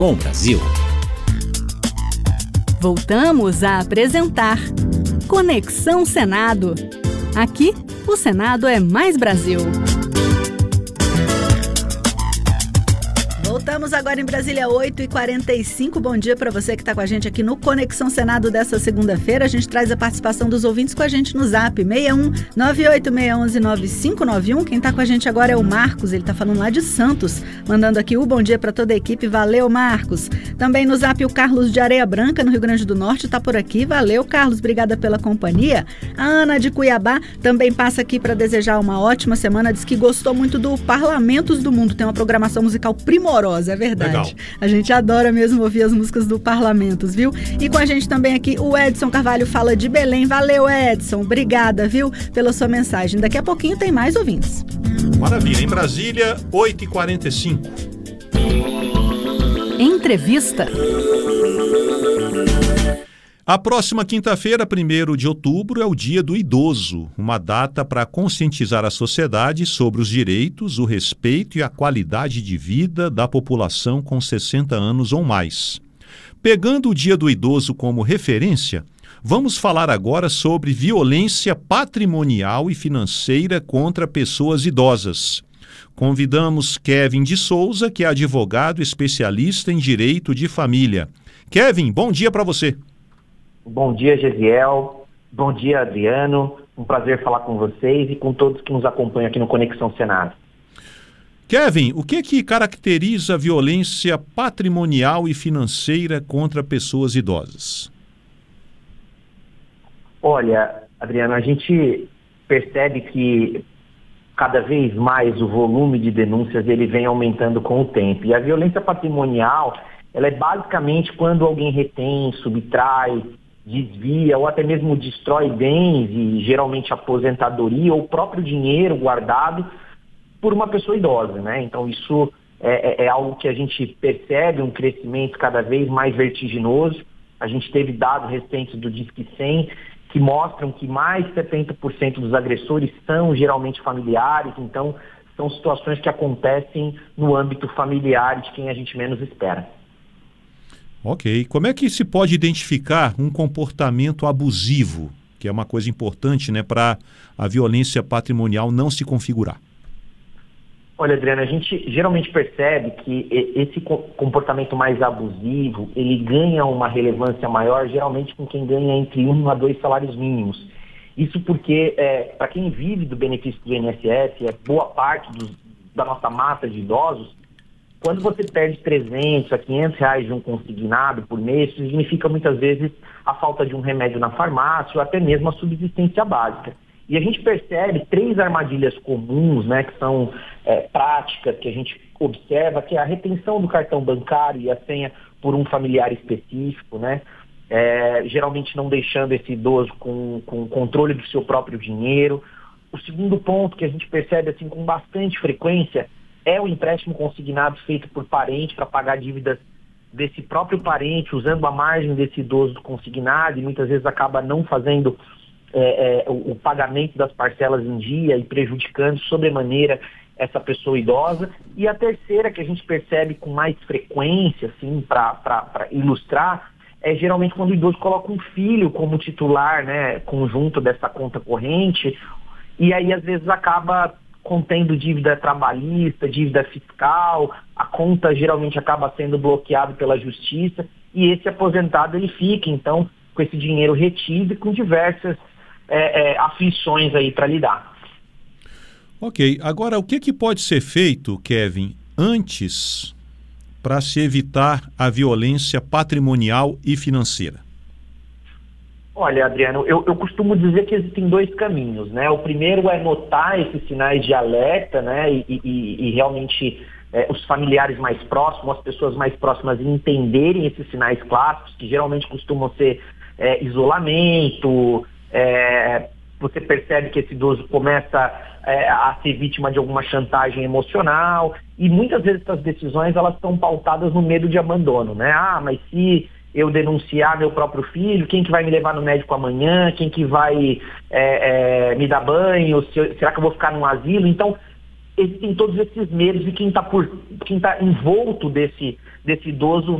com o Brasil. Voltamos a apresentar Conexão Senado. Aqui, o Senado é mais Brasil. Voltamos agora em Brasília, 8h45. Bom dia para você que está com a gente aqui no Conexão Senado dessa segunda-feira. A gente traz a participação dos ouvintes com a gente no Zap 61 98611 9591. Quem está com a gente agora é o Marcos, ele está falando lá de Santos, mandando aqui o bom dia para toda a equipe. Valeu, Marcos. Também no Zap o Carlos de Areia Branca, no Rio Grande do Norte, está por aqui. Valeu, Carlos, obrigada pela companhia. A Ana de Cuiabá também passa aqui para desejar uma ótima semana. Diz que gostou muito do Parlamentos do Mundo, tem uma programação musical primorosa. É verdade. Legal. A gente adora mesmo ouvir as músicas do Parlamentos, viu? E com a gente também aqui o Edson Carvalho fala de Belém. Valeu, Edson. Obrigada, viu, pela sua mensagem. Daqui a pouquinho tem mais ouvintes. Maravilha. Em Brasília, 8h45. Entrevista. A próxima quinta-feira, 1º de outubro, é o Dia do Idoso, uma data para conscientizar a sociedade sobre os direitos, o respeito e a qualidade de vida da população com 60 anos ou mais. Pegando o Dia do Idoso como referência, vamos falar agora sobre violência patrimonial e financeira contra pessoas idosas. Convidamos Kevin de Souza, que é advogado especialista em direito de família. Kevin, bom dia para você. Bom dia, Gesiel. Bom dia, Adriano. Um prazer falar com vocês e com todos que nos acompanham aqui no Conexão Senado. Kevin, o que caracteriza a violência patrimonial e financeira contra pessoas idosas? Olha, Adriano, a gente percebe que cada vez mais o volume de denúncias ele vem aumentando com o tempo. E a violência patrimonial, ela é basicamente quando alguém retém, subtrai, desvia ou até mesmo destrói bens e geralmente aposentadoria ou o próprio dinheiro guardado por uma pessoa idosa, né? Então isso é algo que a gente percebe um crescimento cada vez mais vertiginoso. A gente teve dados recentes do Disque 100 que mostram que mais de 70% dos agressores são geralmente familiares, então são situações que acontecem no âmbito familiar de quem a gente menos espera. Ok. Como é que se pode identificar um comportamento abusivo, que é uma coisa importante, né, para a violência patrimonial não se configurar? Olha, Adriana, a gente geralmente percebe que esse comportamento mais abusivo, ele ganha uma relevância maior, geralmente com quem ganha entre 1 a 2 salários mínimos. Isso porque, para quem vive do benefício do INSS, boa parte da nossa massa de idosos, quando você perde 300 a 500 reais de um consignado por mês, isso significa muitas vezes a falta de um remédio na farmácia ou até mesmo a subsistência básica. E a gente percebe 3 armadilhas comuns, né, que são práticas que a gente observa, que é a retenção do cartão bancário e a senha por um familiar específico, né, geralmente não deixando esse idoso com controle do seu próprio dinheiro. O segundo ponto que a gente percebe assim, com bastante frequência é o empréstimo consignado feito por parente para pagar dívidas desse próprio parente, usando a margem desse idoso consignado e muitas vezes acaba não fazendo o pagamento das parcelas em dia e prejudicando sobremaneira essa pessoa idosa. E a terceira que a gente percebe com mais frequência, assim, para ilustrar, é geralmente quando o idoso coloca um filho como titular, né, conjunto dessa conta corrente, e aí às vezes acaba contendo dívida trabalhista, dívida fiscal, a conta geralmente acaba sendo bloqueada pela justiça e esse aposentado ele fica, então, com esse dinheiro retido e com diversas aflições aí para lidar. Ok, agora o que pode ser feito, Kevin, antes para se evitar a violência patrimonial e financeira? Olha, Adriano, eu costumo dizer que existem 2 caminhos, né? O primeiro é notar esses sinais de alerta, né? E realmente os familiares mais próximos, as pessoas mais próximas entenderem esses sinais clássicos, que geralmente costumam ser isolamento, você percebe que esse idoso começa a ser vítima de alguma chantagem emocional, e muitas vezes essas decisões elas estão pautadas no medo de abandono, né? Mas se eu denunciar meu próprio filho, quem que vai me levar no médico amanhã, quem que vai me dar banho, será que eu vou ficar num asilo? Então, existem todos esses medos e quem está envolto desse idoso